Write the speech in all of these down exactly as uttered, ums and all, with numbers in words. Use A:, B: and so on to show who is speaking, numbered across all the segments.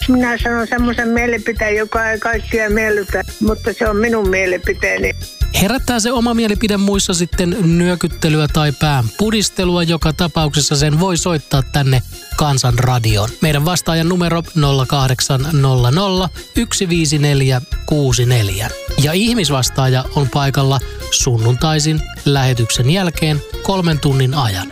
A: minä sanon semmoisen mielipiteen, joka ei kaikkia miellytä, mutta se on minun mielipiteeni.
B: Herättää se oma mielipide muissa sitten nyökyttelyä tai pään pudistelua. Joka tapauksessa sen voi soittaa tänne Kansan radioon. Meidän vastaajan numero nolla kahdeksan nolla nolla yksi viisi neljä kuusi neljä. Ja ihmisvastaaja on paikalla sunnuntaisin lähetyksen jälkeen kolmen tunnin ajan.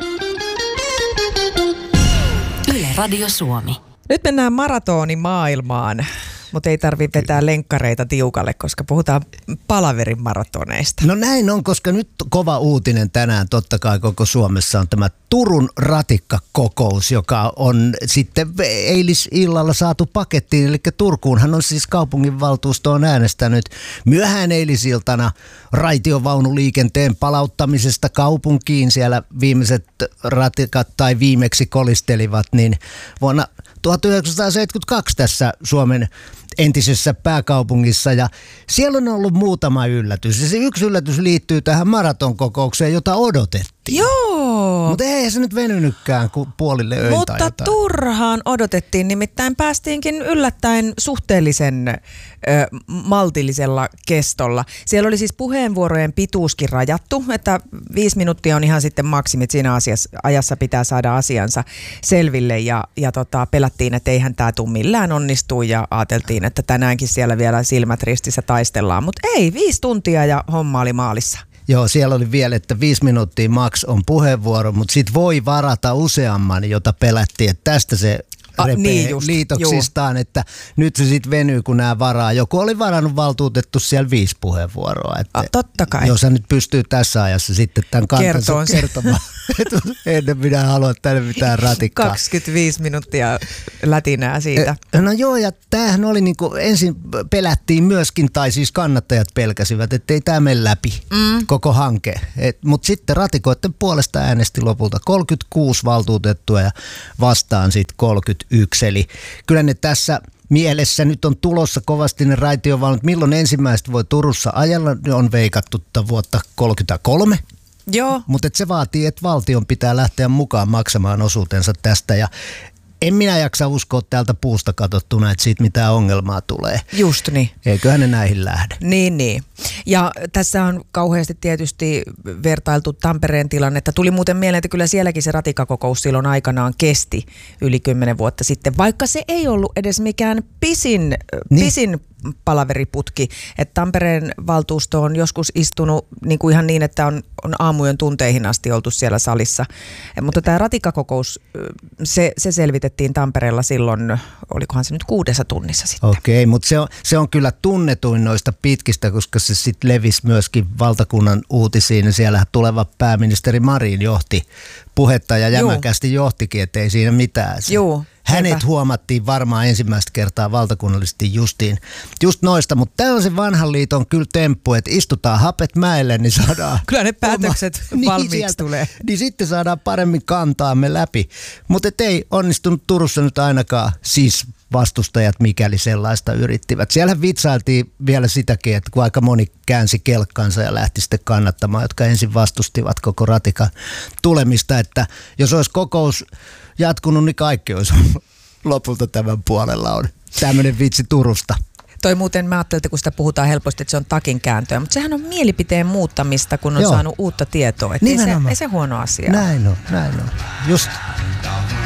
C: Yle Radio Suomi.
D: Nyt mennään maratonimaailmaan, mutta ei tarvitse vetää lenkkareita tiukalle, koska puhutaan palaverin maratoneista.
E: No näin on, koska nyt kova uutinen tänään totta kai koko Suomessa on tämä Turun ratikkakokous, joka on sitten eilisillalla saatu pakettiin. Eli Turkuunhan on siis kaupunginvaltuusto on äänestänyt myöhään eilisiltana raitiovaunuliikenteen palauttamisesta kaupunkiin. Siellä viimeiset ratikat tai viimeksi kolistelivat, niin vuonna tuhatyhdeksänsataaseitsemänkymmentäkaksi tässä Suomen entisessä pääkaupungissa, ja siellä on ollut muutama yllätys. Ja se yksi yllätys liittyy tähän maratonkokoukseen, jota odotettiin.
D: Joo.
E: Mutta ei se nyt venynytkään kuin puolille öitä.
D: Mutta
E: jotain.
D: turhaan odotettiin, nimittäin päästiinkin yllättäen suhteellisen ö, maltillisella kestolla. Siellä oli siis puheenvuorojen pituuskin rajattu, että viisi minuuttia on ihan sitten maksimit siinä asiassa, ajassa pitää saada asiansa selville, ja, ja tota, pelättiin, että eihän tämä tule millään onnistua, ja ajateltiin, että tänäänkin siellä vielä silmät ristissä taistellaan, mutta ei, viisi tuntia ja homma oli maalissa.
E: Joo, siellä oli vielä, että viisi minuuttia max on puheenvuoro, mutta sit voi varata useamman, jota pelättiin, että tästä se repee niin just, liitoksistaan, juu. Että nyt se sitten venyy, kun nämä varaa. Joku oli varannut valtuutettu siellä viisi puheenvuoroa. Että
D: A, totta kai.
E: Jos hän nyt pystyy tässä ajassa sitten tämän kantansa kertomaan, että ennen minä haluan tänne mitään ratikkaa.
D: kaksikymmentäviisi minuuttia lätinää siitä.
E: No joo, ja tämähän oli niin kuin ensin pelättiin myöskin, tai siis kannattajat pelkäsivät, että ei tämä mene läpi, mm. koko hanke. Mutta sitten ratikoiden puolesta äänesti lopulta kolmekymmentäkuusi valtuutettua ja vastaan sitten kolmekymmentäyksi. Eli kyllä ne tässä mielessä nyt on tulossa kovasti ne raitiovaunut. Milloin ensimmäistä voi Turussa ajalla? Ne on veikattu vuotta kolmekymmentäkolme.
D: Joo.
E: Mutta se vaatii, että valtion pitää lähteä mukaan maksamaan osuutensa tästä, ja en minä jaksa uskoa täältä puusta katsottuna, että siitä mitään ongelmaa tulee.
D: Just niin.
E: Eiköhän ne näihin lähde.
D: Niin, niin. Ja tässä on kauheasti tietysti vertailtu Tampereen tilannetta. Tuli muuten mieleen, että kyllä sielläkin se ratikkakokous silloin aikanaan kesti yli kymmenen vuotta sitten, vaikka se ei ollut edes mikään pisin, niin. pisin palaveriputki. Että Tampereen valtuusto on joskus istunut niin kuin ihan niin, että on, on aamujen tunteihin asti oltu siellä salissa. Mutta tämä ratikkakokous, se, se selvitettiin Tampereella silloin, olikohan se nyt kuudessa tunnissa sitten.
E: Okei, mutta se on, se on kyllä tunnetuin noista pitkistä, koska se sitten levisi myöskin valtakunnan uutisiin. Siellähän tuleva pääministeri Marin johti puhetta ja jämäkästi johtikin, ettei siinä mitään. Se,
D: Joo.
E: hänet
D: Sepä.
E: huomattiin varmaan ensimmäistä kertaa valtakunnallisesti justiin, just noista, mutta tämä on se vanhan liiton kyllä temppu, että istutaan hapet mäelle, niin saadaan...
D: Kyllä ne päätökset oma, valmiiksi niin sieltä, tulee.
E: Niin sitten saadaan paremmin kantaamme läpi, mutta ei onnistunut Turussa nyt ainakaan siis vastustajat, mikäli sellaista yrittivät. Siellä vitsailtiin vielä sitäkin, että kun aika moni käänsi kelkkansa ja lähti sitten kannattamaan, jotka ensin vastustivat koko ratikan tulemista, että jos olisi kokous jatkunut, niin kaikki olisi lopulta tämän puolella on tämmöinen vitsi Turusta.
D: Toi muuten, mä ajattelin, että kun sitä puhutaan helposti, että se on takin kääntöä, mutta sehän on mielipiteen muuttamista, kun on Joo. saanut uutta tietoa. Että ei se, ei se huono asia.
E: Näin on, näin on. Just.